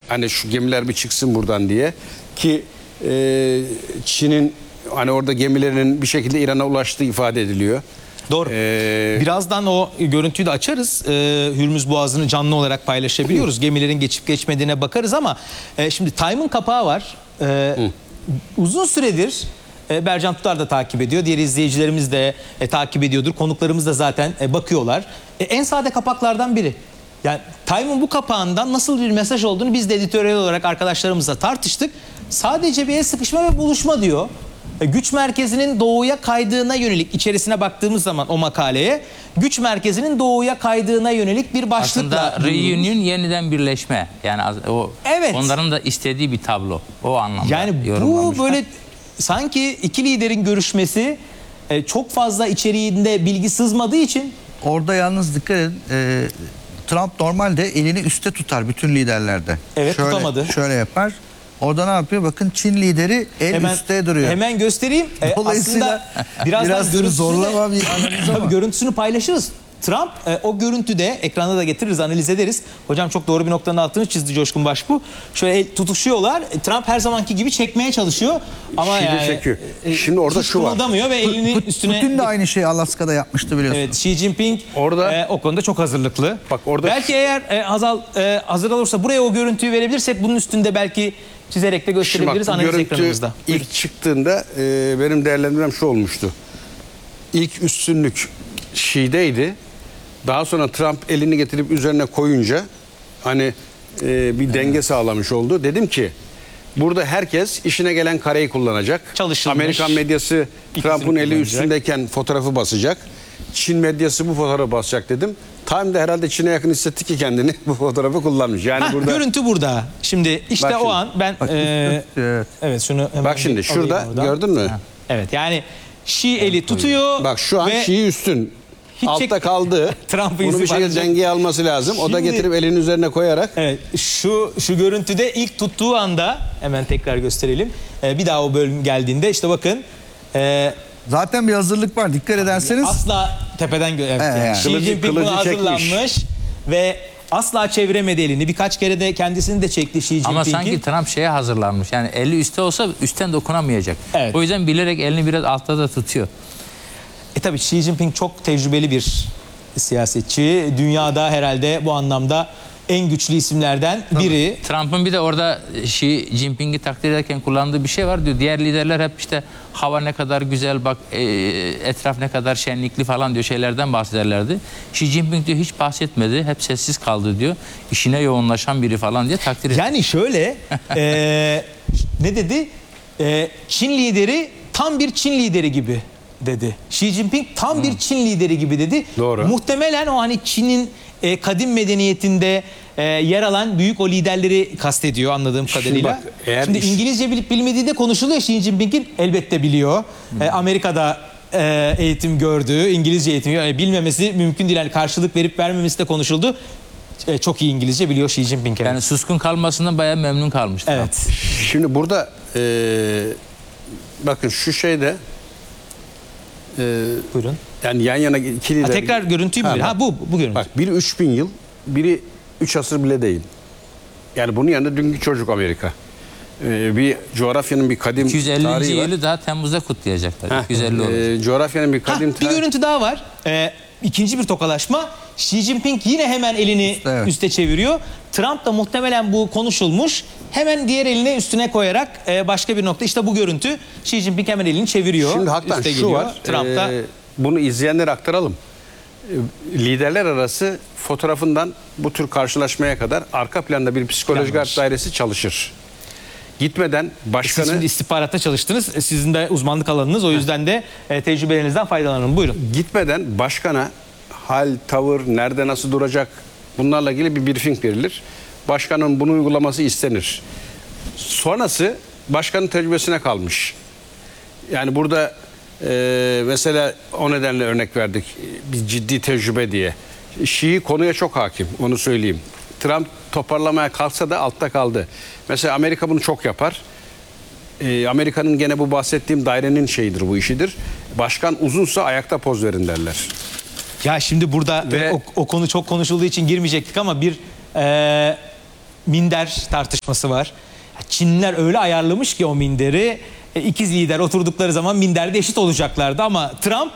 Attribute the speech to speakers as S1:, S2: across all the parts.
S1: Hani şu gemiler bir çıksın buradan diye ki Çin'in hani orada gemilerinin bir şekilde İran'a ulaştığı ifade ediliyor.
S2: Doğru. Birazdan o görüntüyü de açarız. Hürmüz Boğazı'nı canlı olarak paylaşabiliyoruz. Gemilerin geçip geçmediğine bakarız ama şimdi Time'ın kapağı var. Uzun süredir Bercan Tutar da takip ediyor. Diğer izleyicilerimiz de takip ediyordur. Konuklarımız da zaten bakıyorlar. En sade kapaklardan biri. Yani Time'ın bu kapağından nasıl bir mesaj olduğunu biz de editörel olarak arkadaşlarımızla tartıştık. Sadece bir el sıkışma ve buluşma diyor. Güç merkezinin doğuya kaydığına yönelik, içerisine baktığımız zaman o makaleye, güç merkezinin doğuya kaydığına yönelik bir başlıkla.
S3: Aslında reunion, yeniden birleşme. Yani o,
S2: evet,
S3: onların da istediği bir tablo. O anlamda.
S2: Yani bu böyle sanki iki liderin görüşmesi, çok fazla içeriğinde bilgi sızmadığı için.
S4: Orada yalnız dikkat edin. Trump normalde elini üstte tutar bütün liderlerde.
S2: Evet,
S4: şöyle,
S2: tutamadı.
S4: Şöyle yapar. Orada ne yapıyor? Bakın Çin lideri el üstte duruyor.
S2: Hemen göstereyim.
S4: Dolayısıyla
S2: biraz
S4: zorlama bir analiz ama.
S2: Görüntüsünü paylaşırız. Trump o görüntüde ekranda da getiririz, analiz ederiz. Hocam çok doğru bir noktanın altını çizdi Coşkun Başbuğ. Şöyle tutuşuyorlar. Trump her zamanki gibi çekmeye çalışıyor. Ama
S1: Şimdi
S2: yani,
S1: çekiyor. Şimdi orada şu var.
S2: Ve elini üstüne.
S4: Putin de aynı şeyi Alaska'da yapmıştı biliyorsun.
S2: Evet, Xi Jinping
S1: orada
S2: o konuda çok hazırlıklı.
S1: Bak orada
S2: belki eğer Hazal hazır olursa buraya o görüntüyü verebilirsek bunun üstünde belki çizerek de gösterebiliriz analiz ekranımızda.
S1: İlk çıktığında benim değerlendirmem şu olmuştu. İlk üstünlük Xi'deydi. Daha sonra Trump elini getirip üzerine koyunca hani bir denge sağlamış oldu. Dedim ki burada herkes işine gelen kareyi kullanacak. Amerikan medyası Trump'ın eli üstündeyken fotoğrafı basacak. Çin medyası bu fotoğrafı basacak dedim. Time de herhalde Çin'e yakın hissetti ki kendini bu fotoğrafı kullanmış. Yani burada
S2: görüntü burada. Şimdi işte
S1: bak
S2: o
S1: şimdi.
S2: an ben evet şunu hemen
S1: bak şimdi şurada gördün mü?
S2: Evet yani Xi eli tutuyor.
S1: Bak şu an Xi üstün. Altta kaldı. Bunu bir şekilde dengeye alması lazım. Şimdi, o da getirip elinin üzerine koyarak.
S2: Evet, şu görüntüde ilk tuttuğu anda hemen tekrar gösterelim. Bir daha o bölüm geldiğinde işte bakın.
S4: Zaten bir hazırlık var. Dikkat ederseniz.
S2: Asla tepeden Xi Jinping buna hazırlanmış ve asla çeviremedi elini. Birkaç kere de kendisini de çekti Xi Jinping'in.
S3: Ama sanki Trump şeye hazırlanmış. Yani eli üstte olsa üstten dokunamayacak.
S2: Evet.
S3: O yüzden bilerek elini biraz altta da tutuyor.
S2: Tabii Xi Jinping çok tecrübeli bir siyasetçi. Dünyada herhalde bu anlamda en güçlü isimlerden biri.
S3: Trump'ın bir de orada Xi Jinping'i takdir ederken kullandığı bir şey var diyor. Diğer liderler hep işte hava ne kadar güzel, bak etraf ne kadar şenlikli falan diyor, şeylerden bahsederlerdi. Xi Jinping diyor hiç bahsetmedi. Hep sessiz kaldı diyor. İşine yoğunlaşan biri falan diye takdir ediyor.
S2: Yani şöyle ne dedi? Çin lideri tam bir Çin lideri gibi dedi. Xi Jinping tam bir Çin lideri gibi dedi.
S1: Doğru.
S2: Muhtemelen o hani Çin'in kadim medeniyetinde yer alan büyük o liderleri kastediyor anladığım kadarıyla. Şimdi İngilizce bilip bilmediği de konuşuluyor. Xi Jinping'in elbette biliyor. Amerika'da eğitim gördüğü, İngilizce eğitim bilmemesi mümkün değil. Yani karşılık verip vermemesi de konuşuldu. Çok iyi İngilizce biliyor Xi Jinping.
S3: Yani suskun kalmasından bayağı memnun kalmıştı.
S2: Evet.
S1: Şimdi burada bakın şu şeyde
S2: buyurun.
S1: Yani yan yana iki lider.
S2: Tekrar görüntüyü mü? Bu görüntü.
S1: Bak biri 3000 yıl, biri 3 asır bile değil. Yani bunun yanında dünkü çocuk Amerika. Bir coğrafyanın bir kadim
S3: 250.
S1: tarihi var.
S3: yılı daha Temmuz'da kutlayacaklar. 250 olacak.
S1: Coğrafyanın bir kadim
S2: bir görüntü daha var. İkinci bir tokalaşma. Xi Jinping yine hemen elini üste çeviriyor. Trump da muhtemelen bu konuşulmuş. Hemen diğer elini üstüne koyarak başka bir nokta. İşte bu görüntü. Xi Jinping hemen elini çeviriyor.
S1: Şimdi hakikaten şu geliyor. Var. Trump da bunu izleyenlere aktaralım. Liderler arası fotoğrafından bu tür karşılaşmaya kadar arka planda bir psikolojik harp dairesi çalışır. Gitmeden başkanı...
S2: Siz şimdi istihbaratta çalıştınız. Sizin de uzmanlık alanınız. O yüzden de tecrübelerinizden faydalanın. Buyurun.
S1: Gitmeden başkana hal, tavır, nerede nasıl duracak bunlarla ilgili bir briefing verilir. Başkanın bunu uygulaması istenir. Sonrası başkanın tecrübesine kalmış. Yani burada mesela o nedenle örnek verdik. Bir ciddi tecrübe diye. Şii konuya çok hakim. Onu söyleyeyim. Trump toparlamaya kalksa da altta kaldı. Mesela Amerika bunu çok yapar. Amerika'nın gene bu bahsettiğim dairenin şeyidir, bu işidir. Başkan uzunsa ayakta poz verin derler.
S2: Ya şimdi burada o konu çok konuşulduğu için girmeyecektik ama bir minder tartışması var. Çinliler öyle ayarlamış ki o minderi, ikiz lider oturdukları zaman minderde eşit olacaklardı ama Trump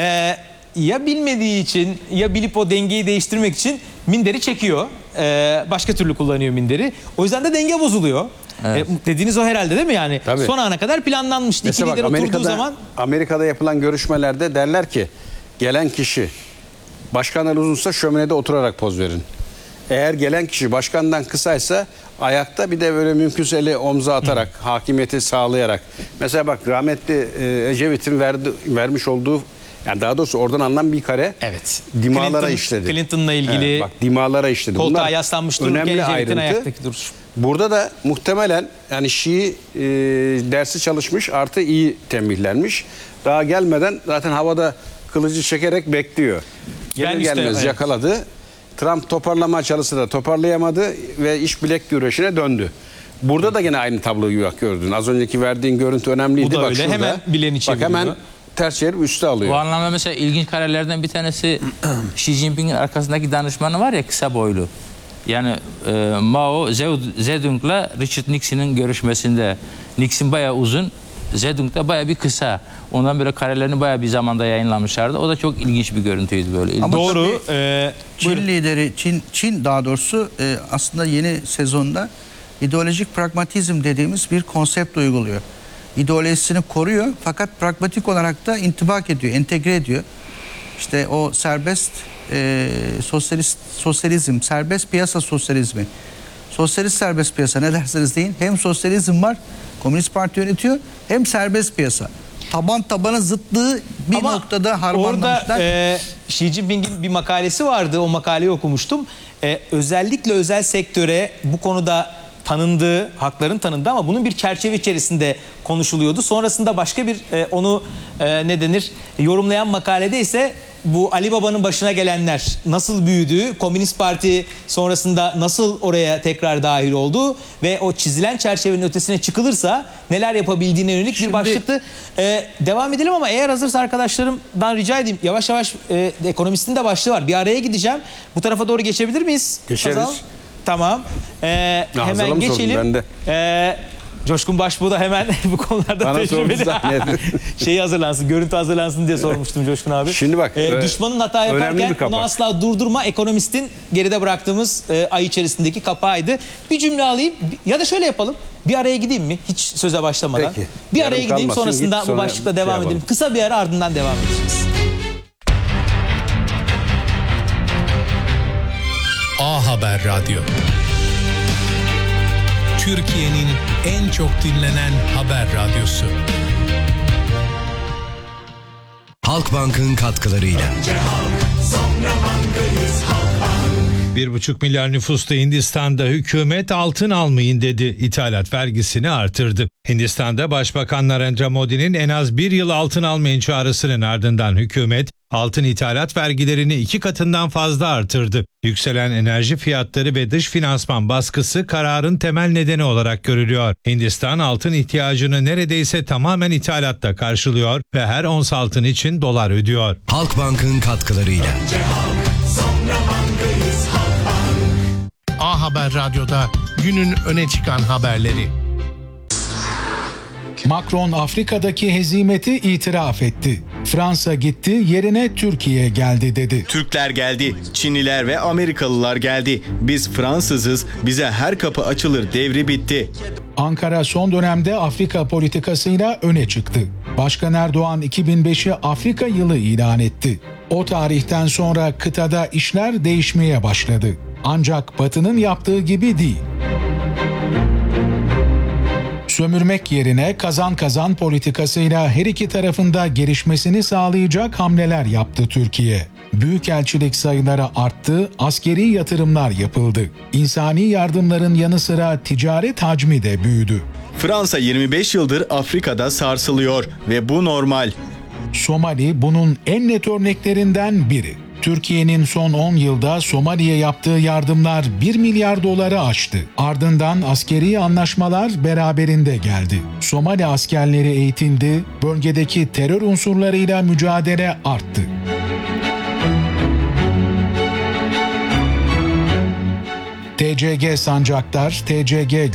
S2: ya bilmediği için ya bilip o dengeyi değiştirmek için minderi çekiyor. Başka türlü kullanıyor minderi. O yüzden de denge bozuluyor.
S3: Evet.
S2: Dediğiniz o herhalde değil mi yani?
S1: Tabii.
S2: Son ana kadar planlanmıştı. İki
S1: Mesela
S2: lider
S1: bak,
S2: oturduğu zaman
S1: Amerika'da yapılan görüşmelerde derler ki gelen kişi başkandan uzunsa şöminede oturarak poz verin. Eğer gelen kişi başkandan kısaysa ayakta, bir de böyle mümkünse eli omza atarak, hakimiyeti sağlayarak. Mesela bak, rahmetli Ecevit'in vermiş olduğu, yani daha doğrusu oradan alınan bir kare
S2: evet.
S1: dimalara işledi.
S2: Clinton'la ilgili
S1: Evet, bak, dimalara işledi.
S2: koltuğa
S1: Bunlar
S2: yaslanmış dururken
S1: önemli
S2: Ecevit'in
S1: ayrıntı.
S2: ayaktaki duruş.
S1: Burada da muhtemelen yani Şii dersi çalışmış, artı iyi tembihlenmiş. Daha gelmeden zaten havada kılıcı çekerek bekliyor. Gelir
S2: Ben işte,
S1: gelmez
S2: evet.
S1: yakaladı. Trump toparlamaya çalıştı da toparlayamadı ve iş bilek güreşine döndü. Burada da yine aynı tabloyu gördün. Az önceki verdiğin görüntü önemliydi.
S2: Bu da
S1: Bak
S2: öyle.
S1: şurada.
S2: Hemen bileni
S1: Bak
S2: çeviriyor.
S1: hemen ters çevirip üste alıyor.
S3: Bu anlamda mesela ilginç karelerden bir tanesi Xi Jinping'in arkasındaki danışmanı var ya, kısa boylu. Yani Mao Zedong'la Richard Nixon'ın görüşmesinde Nixon bayağı uzun, Zedong da bayağı bir kısa. Ondan böyle karelerini bayağı bir zamanda yayınlamışlardı. O da çok ilginç bir görüntüydü böyle.
S4: Ama
S2: Doğru.
S4: Çin lideri, Çin daha doğrusu aslında yeni sezonda ideolojik pragmatizm dediğimiz bir konsept uyguluyor. İdeolojisini koruyor fakat pragmatik olarak da intibak ediyor, entegre ediyor. İşte o serbest sosyalizm, serbest piyasa sosyalizmi. Sosyalist serbest piyasa ne derseniz deyin. Hem sosyalizm var, Komünist Parti yönetiyor, hem serbest piyasa. Taban tabana zıtlığı bir
S2: Ama
S4: noktada harmanlamışlar.
S2: orada Xi Jinping'in bir makalesi vardı. O makaleyi okumuştum. Özellikle özel sektöre bu konuda tanındığı, hakların tanındığı ama bunun bir çerçeve içerisinde konuşuluyordu. Sonrasında başka bir onu yorumlayan makalede ise bu Ali Baba'nın başına gelenler nasıl büyüdü, Komünist Parti sonrasında nasıl oraya tekrar dahil oldu ve o çizilen çerçevenin ötesine çıkılırsa neler yapabildiğine yönelik bir başlıktı. Devam edelim ama eğer hazırsa arkadaşlarımdan rica edeyim. Yavaş yavaş ekonomistin de başlığı var. Bir araya gideceğim. Bu tarafa doğru geçebilir miyiz?
S1: Geçeriz.
S2: Hazal? Tamam. Hemen
S1: hazırlamış oldum
S2: geçelim.
S1: ben de.
S2: Coşkun Başbuğ da hemen bu konularda
S1: Bana
S2: tecrübeli.
S1: sordu zaten.
S2: Şeyi hazırlansın, görüntü hazırlansın diye sormuştum Coşkun abi.
S1: Şimdi bak,
S2: düşmanın hata
S1: önemli
S2: yaparken
S1: bir kapak.
S2: onu asla durdurma, ekonomistin geride bıraktığımız ay içerisindeki kapağıydı. Bir cümle alayım ya da şöyle yapalım. Bir araya gideyim mi? Hiç söze başlamadan.
S1: Peki.
S2: Bir
S1: Yarım
S2: araya gideyim,
S1: kalmasın,
S2: sonrasında
S1: git,
S2: bu
S1: sonra
S2: başlıkla
S1: şey
S2: devam
S1: yapalım.
S2: edelim. Kısa bir ara, ardından devam edeceğiz.
S5: A Haber Radyo. Türkiye'nin en çok dinlenen haber radyosu.
S6: Halkbank'ın katkılarıyla.
S5: 1,5 milyar nüfuslu Hindistan'da hükümet altın almayın dedi. İthalat vergisini artırdı. Hindistan'da Başbakan Narendra Modi'nin en az bir yıl altın almayın çağrısının ardından hükümet altın ithalat vergilerini 2 katından fazla artırdı. Yükselen enerji fiyatları ve dış finansman baskısı kararın temel nedeni olarak görülüyor. Hindistan altın ihtiyacını neredeyse tamamen ithalatta karşılıyor ve her ons altın için dolar ödüyor.
S6: Halkbank'ın katkılarıyla.
S5: A Haber Radyo'da günün öne çıkan haberleri.
S7: Macron Afrika'daki hezimeti itiraf etti. Fransa gitti, yerine Türkiye geldi dedi.
S8: Türkler geldi, Çinliler ve Amerikalılar geldi. Biz Fransızız, bize her kapı açılır devri bitti.
S7: Ankara son dönemde Afrika politikasıyla öne çıktı. Başkan Erdoğan 2005'i Afrika yılı ilan etti. O tarihten sonra kıtada işler değişmeye başladı. Ancak Batı'nın yaptığı gibi değil. Sömürmek yerine kazan kazan politikasıyla her iki tarafında gelişmesini sağlayacak hamleler yaptı Türkiye. Büyükelçilik sayıları arttı, askeri yatırımlar yapıldı. İnsani yardımların yanı sıra ticaret hacmi de büyüdü.
S8: Fransa 25 yıldır Afrika'da sarsılıyor ve bu normal.
S7: Somali bunun en net örneklerinden biri. Türkiye'nin son 10 yılda Somali'ye yaptığı yardımlar 1 milyar doları aştı. Ardından askeri anlaşmalar beraberinde geldi. Somali askerleri eğitildi, bölgedeki terör unsurlarıyla mücadele arttı. TCG Sancaktar, TCG